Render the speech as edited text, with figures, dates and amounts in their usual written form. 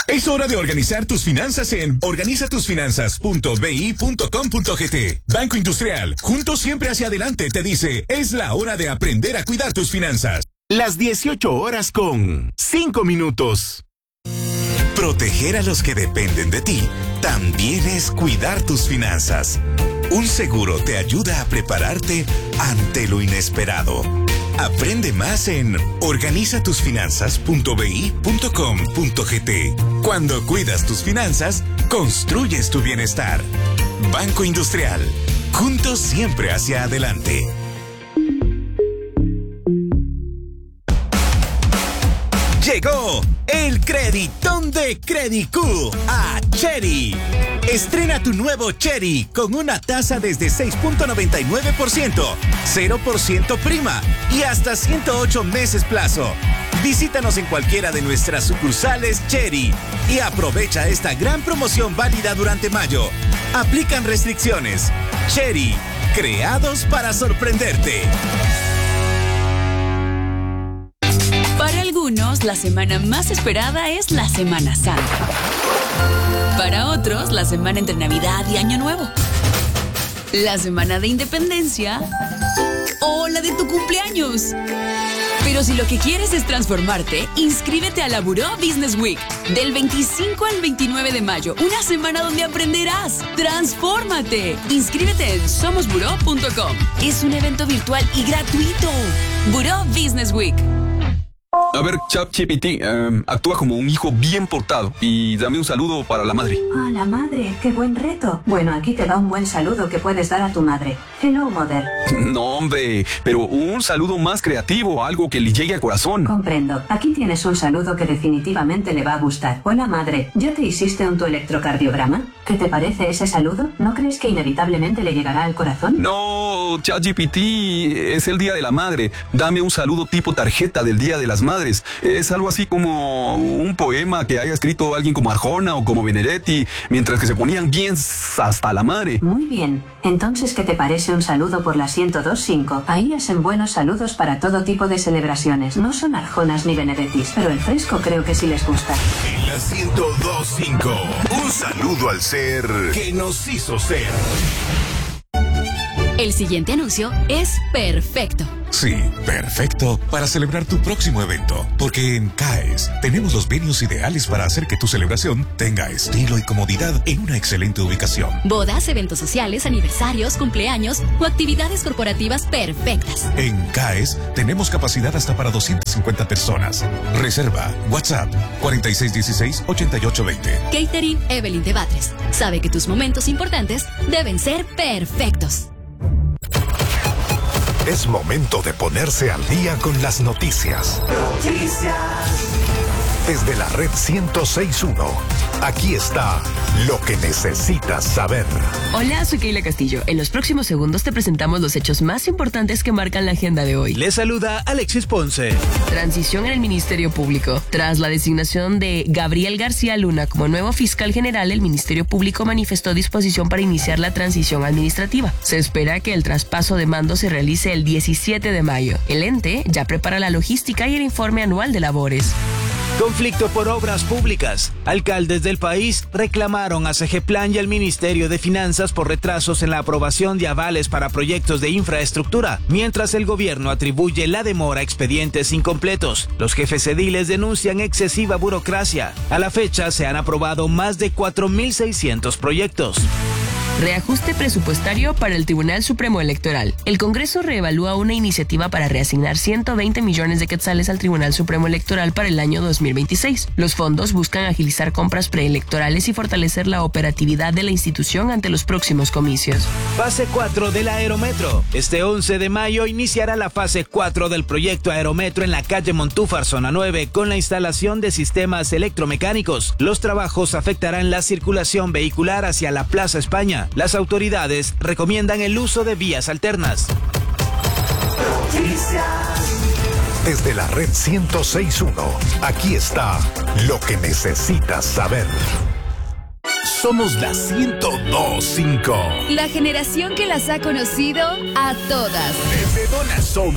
Es hora de organizar tus finanzas en organizatusfinanzas.bi.com.gt. Banco Industrial, juntos siempre hacia adelante, te dice, es la hora de aprender a cuidar tus finanzas. Las 18 horas con 5 minutos. Proteger a los que dependen de ti también es cuidar tus finanzas. Un seguro te ayuda a prepararte ante lo inesperado. Aprende más en organizatusfinanzas.bi.com.gt. Cuando cuidas tus finanzas, construyes tu bienestar. Banco Industrial. Juntos siempre hacia adelante. Llegó el creditón de Credicu a Chery. Estrena tu nuevo Chery con una tasa desde 6.99%, 0% prima y hasta 108 meses plazo. Visítanos en cualquiera de nuestras sucursales Chery y aprovecha esta gran promoción válida durante mayo. Aplican restricciones. Chery, creados para sorprenderte. Para algunos, la semana más esperada es la Semana Santa. Para otros, la semana entre Navidad y Año Nuevo. La semana de Independencia o la de tu cumpleaños. Pero si lo que quieres es transformarte, inscríbete a la Buró Business Week. Del 25 al 29 de mayo, una semana donde aprenderás. ¡Transfórmate! Inscríbete en somosburó.com. Es un evento virtual y gratuito. Buró Business Week. A ver, ChatGPT, actúa como un hijo bien portado y dame un saludo para la madre. Ah, la madre, qué buen reto. Bueno, aquí te va un buen saludo que puedes dar a tu madre. Hello, mother. No, hombre, pero un saludo más creativo, algo que le llegue al corazón. Comprendo. Aquí tienes un saludo que definitivamente le va a gustar. Hola, madre, ¿ya te hiciste un tu electrocardiograma? ¿Qué te parece ese saludo? ¿No crees que inevitablemente le llegará al corazón? No, ChatGPT, es el Día de la Madre. Dame un saludo tipo tarjeta del Día de las Madres. Es algo así como un poema que haya escrito alguien como Arjona o como Benedetti, mientras que se ponían bien hasta la madre. Muy bien. Entonces, ¿qué te parece un saludo por la 102.5? Ahí hacen buenos saludos para todo tipo de celebraciones. No son Arjonas ni Benedettis, pero el fresco creo que sí les gusta. En la 102.5, un saludo al ser que nos hizo ser. El siguiente anuncio es perfecto. Sí, perfecto para celebrar tu próximo evento, porque en CAES tenemos los venues ideales para hacer que tu celebración tenga estilo y comodidad en una excelente ubicación. Bodas, eventos sociales, aniversarios, cumpleaños o actividades corporativas perfectas. En CAES tenemos capacidad hasta para 250 personas. Reserva WhatsApp 4616-8820. Catering Evelyn de Batres. Sabe que tus momentos importantes deben ser perfectos. Es momento de ponerse al día con las noticias. Desde la red 106.1, aquí está lo que necesitas saber. Hola, soy Keila Castillo. En los próximos segundos te presentamos los hechos más importantes que marcan la agenda de hoy. Les saluda Alexis Ponce. Transición en el Ministerio Público. Tras la designación de Gabriel García Luna como nuevo fiscal general, el Ministerio Público manifestó disposición para iniciar la transición administrativa. Se espera que el traspaso de mando se realice el 17 de mayo. El ente ya prepara la logística y el informe anual de labores. Conflicto por obras públicas. Alcaldes del país reclamaron a CGPlan y al Ministerio de Finanzas por retrasos en la aprobación de avales para proyectos de infraestructura, mientras el gobierno atribuye la demora a expedientes incompletos. Los jefes ediles denuncian excesiva burocracia. A la fecha se han aprobado más de 4.600 proyectos. Reajuste presupuestario para el Tribunal Supremo Electoral. El Congreso reevalúa una iniciativa para reasignar 120 millones de quetzales al Tribunal Supremo Electoral para el año 2026. Los fondos buscan agilizar compras preelectorales y fortalecer la operatividad de la institución ante los próximos comicios. Fase 4 del Aerometro. Este 11 de mayo iniciará la fase 4 del proyecto Aerometro en la calle Montúfar, zona 9, con la instalación de sistemas electromecánicos. Los trabajos afectarán la circulación vehicular hacia la Plaza España. Las autoridades recomiendan el uso de vías alternas. Desde la red 106.1, aquí está lo que necesitas saber. Somos la 102.5. La generación que las ha conocido a todas. Desde Dona Somos